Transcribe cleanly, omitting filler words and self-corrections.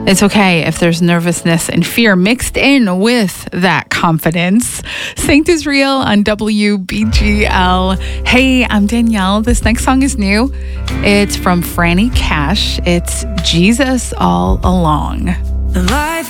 It's okay if there's nervousness and fear mixed in with that confidence. Saint Israel on WBGL. Hey, I'm Danielle. This next song is new. It's from Franny Cash. It's Jesus All Along. Life